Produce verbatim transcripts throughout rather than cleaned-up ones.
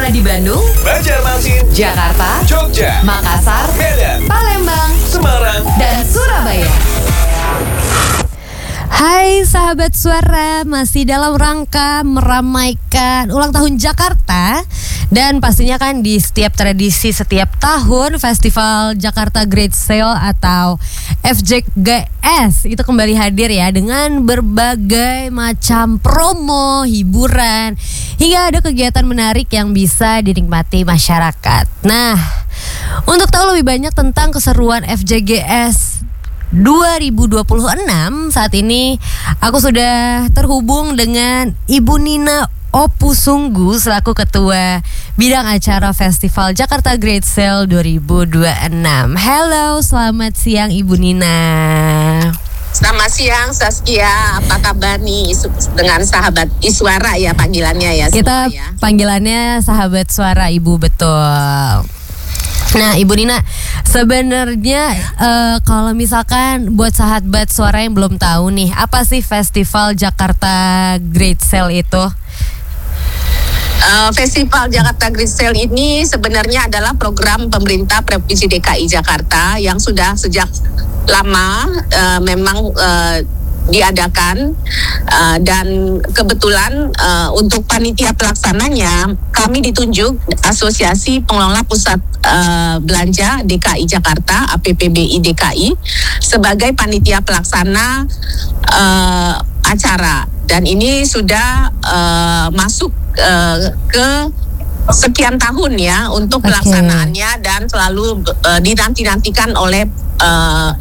Suara di Bandung, Banjarmasin, Jakarta, Jogja, Makassar, Medan, Palembang, Semarang, dan Surabaya. Hai sahabat suara, masih dalam rangka meramaikan ulang tahun Jakarta. Dan pastinya kan di setiap tradisi setiap tahun Festival Jakarta Great Sale atau F J G S itu kembali hadir ya, dengan berbagai macam promo, hiburan, hingga ada kegiatan menarik yang bisa dinikmati masyarakat. Nah, untuk tahu lebih banyak tentang keseruan F J G S dua ribu dua puluh enam, saat ini aku sudah terhubung dengan Ibu Nina Opusunggu selaku Ketua Bidang Acara Festival Jakarta Great Sale dua ribu dua puluh enam. Halo, selamat siang Ibu Nina. Selamat siang Saskia, apa kabar nih dengan sahabat Iswara ya panggilannya ya? Kita ya. panggilannya sahabat suara Ibu, betul. Nah, Ibu Nina, sebenarnya uh, kalau misalkan buat sahabat suara yang belum tahu nih, apa sih Festival Jakarta Great Sale itu? Uh, Festival Jakarta Great Sale ini sebenarnya adalah program pemerintah Provinsi D K I Jakarta yang sudah sejak lama uh, memang uh, diadakan uh, dan kebetulan uh, untuk panitia pelaksananya kami ditunjuk Asosiasi Pengelola Pusat uh, Belanja D K I Jakarta A P P B I D K I sebagai panitia pelaksana uh, acara, dan ini sudah uh, masuk uh, ke sekian tahun ya untuk pelaksanaannya, okay. Dan selalu uh, dinanti-nantikan oleh uh,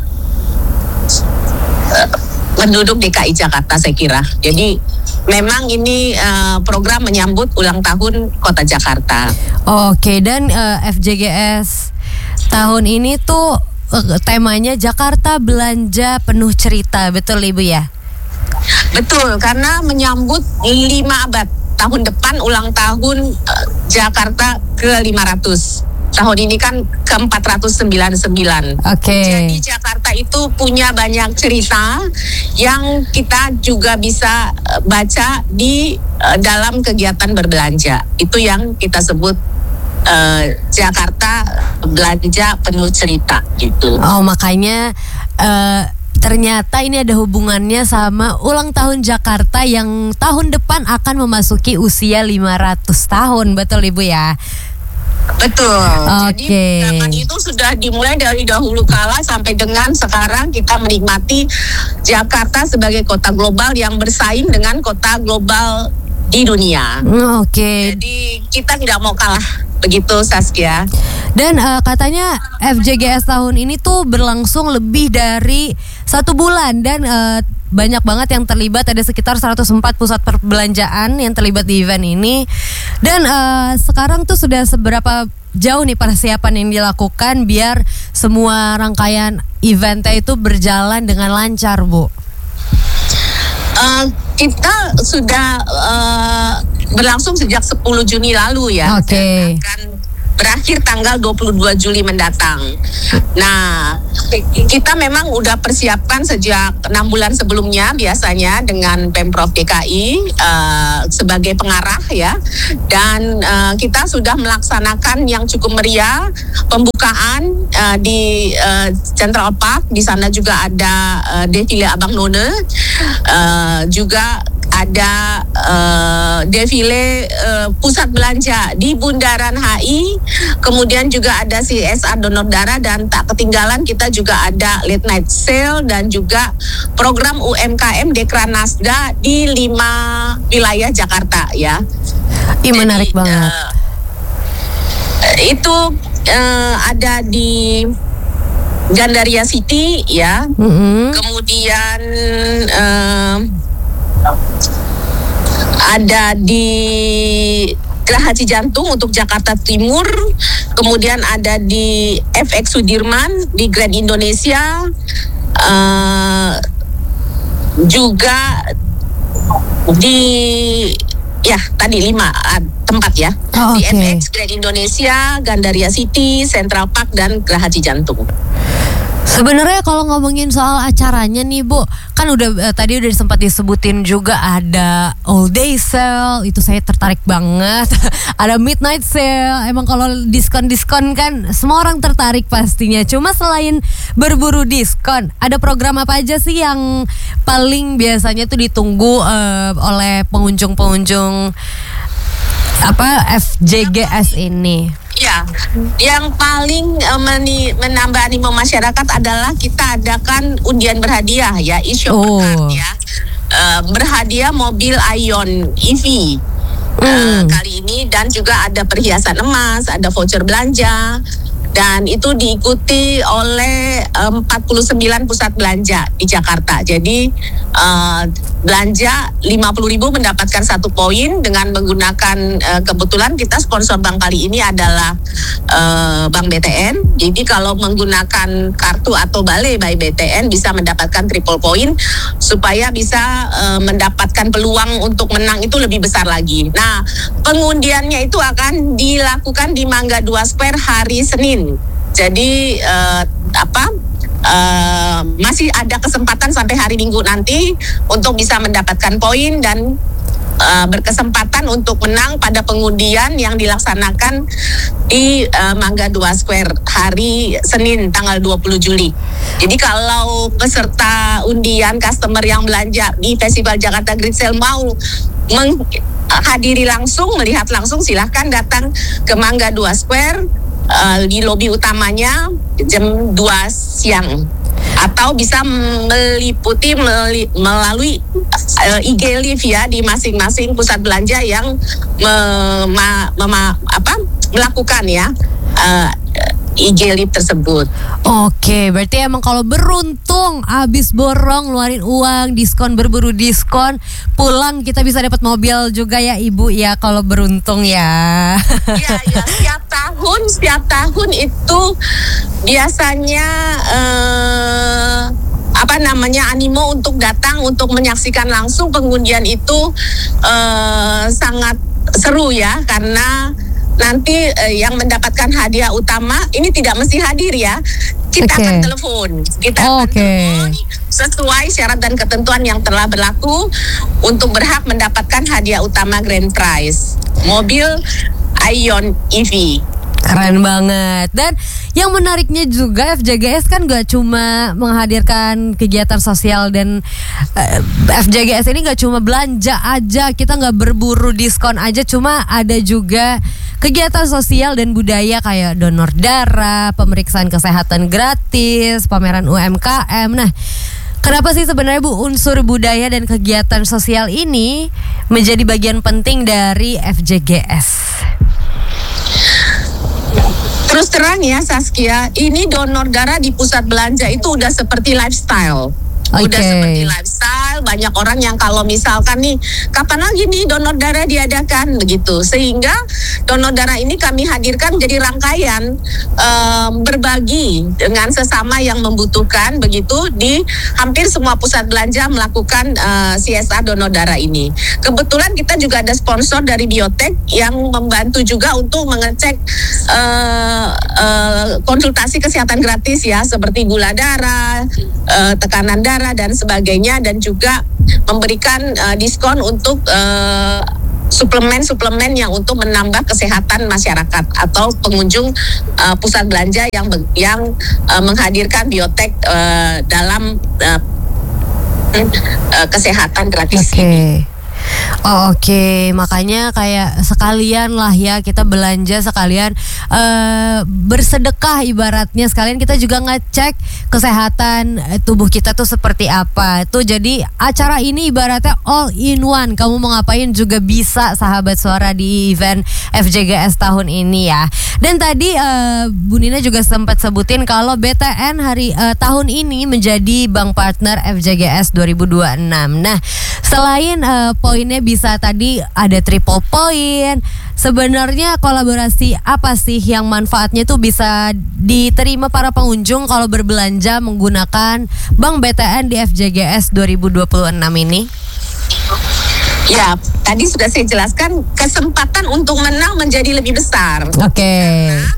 uh, penduduk D K I Jakarta, saya kira. Jadi memang ini uh, program menyambut ulang tahun Kota Jakarta. Oke, dan uh, F J G S tahun ini tuh uh, temanya Jakarta Belanja Penuh Cerita, betul Ibu ya? Betul, karena menyambut lima abad. Tahun depan ulang tahun uh, Jakarta ke lima ratus. Tahun ini kan ke empat ratus sembilan puluh sembilan. Oke. Okay. Jadi Jakarta itu punya banyak cerita yang kita juga bisa uh, baca di uh, dalam kegiatan berbelanja. Itu yang kita sebut uh, Jakarta Belanja Penuh Cerita gitu. Oh, makanya uh, ternyata ini ada hubungannya sama ulang tahun Jakarta yang tahun depan akan memasuki usia lima ratus tahun, betul Ibu ya? Betul. Okay. Jadi zaman itu sudah dimulai dari dahulu kala sampai dengan sekarang kita menikmati Jakarta sebagai kota global yang bersaing dengan kota global di dunia. Oke. Okay. Jadi kita tidak mau kalah, begitu Saskia. Dan uh, katanya F J G S tahun ini tuh berlangsung lebih dari satu bulan, dan uh, banyak banget yang terlibat, ada sekitar seratus empat pusat perbelanjaan yang terlibat di event ini. Dan uh, sekarang tuh sudah seberapa jauh nih persiapan yang dilakukan biar semua rangkaian eventnya itu berjalan dengan lancar, Bu? Uh, kita sudah uh, berlangsung sejak sepuluh Juni lalu ya. Oke. Okay. Akan berakhir tanggal dua puluh dua Juli mendatang. Nah, kita memang udah persiapkan sejak enam bulan sebelumnya biasanya dengan Pemprov D K I uh, sebagai pengarah ya. Dan uh, kita sudah melaksanakan yang cukup meriah pembukaan uh, di uh, Central Park. Di sana juga ada uh, defile Abang None. Uh, juga ada uh, defile uh, pusat belanja di Bundaran H I, kemudian juga ada C S R donor darah, dan tak ketinggalan kita juga ada late night sale dan juga program U M K M Dekranasda di lima wilayah Jakarta ya. Ih, menarik Jadi, banget. Uh, itu uh, ada di Gandaria City ya, mm-hmm. Kemudian uh, ada di Geraha Cijantung untuk Jakarta Timur, kemudian ada di F X Sudirman di Grand Indonesia, uh, juga di ya tadi lima uh, tempat ya, oh, di okay. F X Grand Indonesia, Gandaria City, Central Park, dan Geraha Cijantung. Sebenarnya kalau ngomongin soal acaranya nih Bu, kan udah eh, tadi udah sempat disebutin juga ada all day sale, itu saya tertarik banget. Ada midnight sale, emang kalau diskon-diskon kan semua orang tertarik pastinya. Cuma selain berburu diskon, ada program apa aja sih yang paling biasanya tuh ditunggu eh, oleh pengunjung-pengunjung apa F J G S ini? Ya, yang paling uh, meni, menambah animo masyarakat adalah kita adakan undian berhadiah ya, e-shopper card ya. Uh, berhadiah mobil Ion E V uh, mm. kali ini, dan juga ada perhiasan emas, ada voucher belanja, dan itu diikuti oleh um, empat puluh sembilan pusat belanja di Jakarta. Jadi uh, belanja lima puluh ribu mendapatkan satu poin dengan menggunakan uh, kebetulan kita sponsor bank kali ini adalah uh, Bank B T N. Jadi kalau menggunakan kartu atau Balai by B T N bisa mendapatkan triple point supaya bisa uh, mendapatkan peluang untuk menang itu lebih besar lagi. Nah, pengundiannya itu akan dilakukan di Mangga dua Square hari Senin. Jadi uh, apa uh, masih ada kesempatan sampai hari Minggu nanti untuk bisa mendapatkan poin dan uh, berkesempatan untuk menang pada pengundian yang dilaksanakan di uh, Mangga dua Square hari Senin tanggal dua puluh Juli. Jadi kalau peserta undian customer yang belanja di Festival Jakarta Great Sale mau menghadiri langsung, melihat langsung, silahkan datang ke Mangga dua Square Uh, di lobi utamanya jam dua siang, atau bisa meliputi meli, melalui uh, I G Live ya di masing-masing pusat belanja yang me, ma, ma, apa, melakukan ya uh, I G Live tersebut. Oke, berarti emang kalau beruntung abis borong ngeluarin uang, diskon, berburu diskon, pulang kita bisa dapat mobil juga ya Ibu ya kalau beruntung ya. Iya, ya, setiap tahun, setiap tahun itu biasanya eh, apa namanya animo untuk datang untuk menyaksikan langsung pengundian itu eh, sangat seru ya, karena nanti eh, yang mendapatkan hadiah utama ini tidak mesti hadir ya. Kita okay. akan telepon, kita oh, akan okay. telepon sesuai syarat dan ketentuan yang telah berlaku untuk berhak mendapatkan hadiah utama grand prize mobil Ion E V. Keren banget. Dan yang menariknya juga F J G S kan gak cuma menghadirkan kegiatan sosial dan uh, F J G S ini gak cuma belanja aja, kita gak berburu diskon aja, cuma ada juga kegiatan sosial dan budaya kayak donor darah, pemeriksaan kesehatan gratis, pameran U M K M. Nah, kenapa sih sebenarnya Bu unsur budaya dan kegiatan sosial ini menjadi bagian penting dari F J G S? Terus terang ya Saskia, ini donor darah di pusat belanja itu udah seperti lifestyle. Okay. Udah seperti lifestyle, banyak orang yang kalau misalkan nih kapan lagi nih donor darah diadakan begitu, sehingga donor darah ini kami hadirkan jadi rangkaian um, berbagi dengan sesama yang membutuhkan begitu di hampir semua pusat belanja melakukan uh, C S R donor darah ini. Kebetulan kita juga ada sponsor dari Biotek yang membantu juga untuk mengecek uh, uh, konsultasi kesehatan gratis ya, seperti gula darah, uh, tekanan darah dan sebagainya, dan juga memberikan uh, diskon untuk uh, suplemen-suplemen yang untuk menambah kesehatan masyarakat atau pengunjung uh, pusat belanja yang yang uh, menghadirkan Biotek uh, dalam uh, uh, kesehatan gratis okay. ini. Oh, oke, okay. Makanya kayak sekalian lah ya kita belanja, sekalian uh, bersedekah ibaratnya, sekalian kita juga ngecek kesehatan tubuh kita tuh seperti apa. Tuh jadi acara ini ibaratnya all in one. Kamu mau ngapain juga bisa sahabat suara di event F J G S tahun ini ya. Dan tadi uh, Bu Nina juga sempat sebutin kalau B T N hari uh, tahun ini menjadi bank partner F J G S dua ribu dua puluh enam. Nah, selain uh, poinnya bisa tadi ada triple point, sebenarnya kolaborasi apa sih yang manfaatnya tuh bisa diterima para pengunjung kalau berbelanja menggunakan Bank B T N di F J G S dua ribu dua puluh enam ini? Ya, tadi sudah saya jelaskan, kesempatan untuk menang menjadi lebih besar. Oke. Okay. Kalau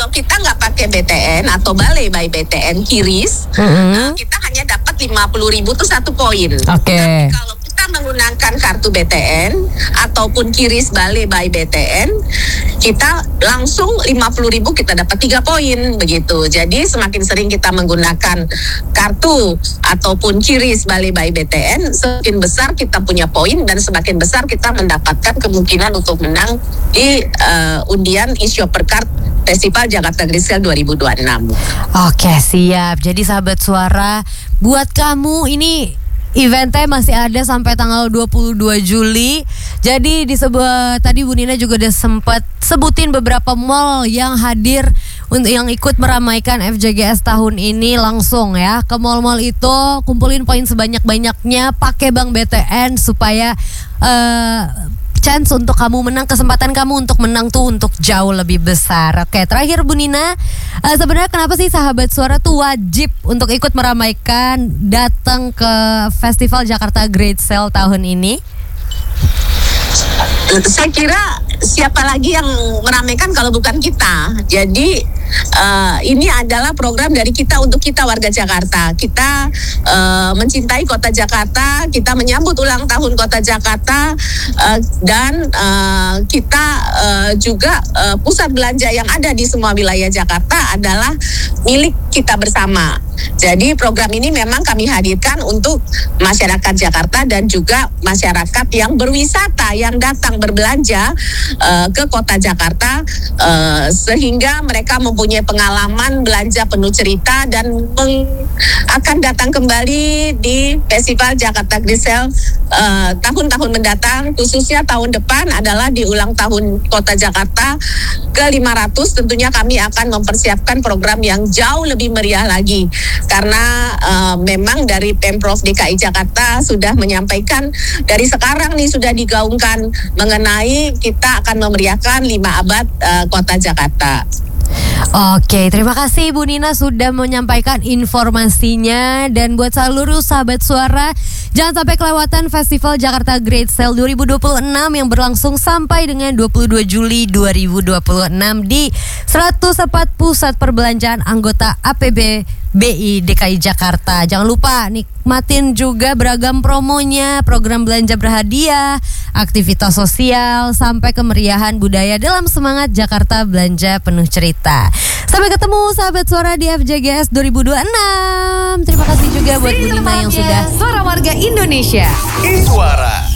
kalau kita nggak pakai B T N atau Balai by B T N Kiris, Mm-hmm. uh, kita hanya dapat lima puluh ribu tuh satu poin. Oke. Okay. Tapi kalau kita menggunakan kartu B T N ataupun Kiris Balai by B T N, kita langsung lima puluh ribu kita dapat tiga poin begitu. Jadi semakin sering kita menggunakan kartu ataupun Kiris Balai by B T N, semakin besar kita punya poin dan semakin besar kita mendapatkan kemungkinan untuk menang di uh, undian e-shopper card Festival Jakarta Great Sale dua ribu dua puluh enam. Oke, siap. Jadi sahabat suara, buat kamu ini eventnya masih ada sampai tanggal dua puluh dua Juli. Jadi di sebuah tadi Bu Nina juga udah sempat sebutin beberapa mall yang hadir untuk yang ikut meramaikan F J G S tahun ini. Langsung ya ke mall-mall itu, kumpulin poin sebanyak-banyaknya, pakai Bank B T N supaya uh, chance untuk kamu menang, kesempatan kamu untuk menang tuh untuk jauh lebih besar. Oke, terakhir Bu Nina, uh, sebenarnya kenapa sih sahabat suara tuh wajib untuk ikut meramaikan datang ke Festival Jakarta Great Sale tahun ini? Saya kira siapa lagi yang meramaikan kalau bukan kita. Jadi uh, ini adalah program dari kita untuk kita warga Jakarta. Kita uh, mencintai kota Jakarta, kita menyambut ulang tahun kota Jakarta, uh, dan uh, kita uh, juga uh, pusat belanja yang ada di semua wilayah Jakarta adalah milik kita bersama. Jadi program ini memang kami hadirkan untuk masyarakat Jakarta dan juga masyarakat yang berwisata, yang datang berbelanja uh, ke kota Jakarta, uh, sehingga mereka mempunyai pengalaman belanja penuh cerita dan meng- akan datang kembali di Festival Jakarta Great Sale uh, tahun-tahun mendatang, khususnya tahun depan adalah di ulang tahun kota Jakarta ke lima ratus. Tentunya kami akan mempersiapkan program yang jauh lebih meriah lagi. Karena uh, memang dari Pemprov D K I Jakarta sudah menyampaikan dari sekarang nih sudah digaungkan mengenai kita akan memeriahkan lima abad uh, kota Jakarta. Oke, terima kasih Bu Nina sudah menyampaikan informasinya. Dan buat seluruh sahabat suara, jangan sampai kelewatan Festival Jakarta Great Sale dua ribu dua puluh enam yang berlangsung sampai dengan dua puluh dua Juli dua ribu dua puluh enam di seratus empat pusat perbelanjaan anggota A P B B I D K I Jakarta. Jangan lupa nikmatin juga beragam promonya, program belanja berhadiah, aktivitas sosial, sampai kemeriahan budaya dalam semangat Jakarta Belanja Penuh Cerita. Sampai ketemu sahabat suara di F J G S dua ribu dua puluh enam. Terima kasih juga buat Bu Nina yang sudah Suara Warga Indonesia. Suara